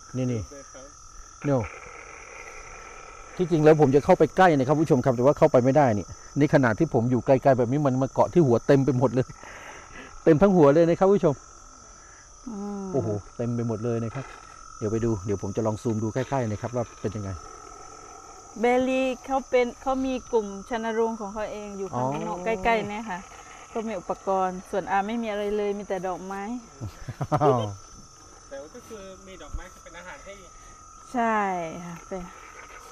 นี่โน่ที่จริงแล้วผมจะเข้าไปใกล้นะครับผู้ชมครับแต่ว่าเข้าไปไม่ได้นี่ขนาดที่ผมอยู่ไกลๆแบบนี้มันมาเกาะที่หัวเต็มไปหมดเลยเต็มทั้งหัวเลยนะครับผู้ชมโอ้โหเต็มไปหมดเลยนะครับเดี๋ยวไปดูเดี๋ยวผมจะลองซูมดูใกล้ๆนะครับว่าเป็นยังไงเบลลี่เขามีกลุ่มชนรงค์ของเขาเองอยู่ข้างนอกใกล้ๆเนี่ยค่ะก็มีอุปกรณ์ส่วนอาไม่มีอะไรเลยมีแต่ดอกไม้แต่ก็คือมีดอกไม้เป็นอาหารให้ใช่ค่ะเป็น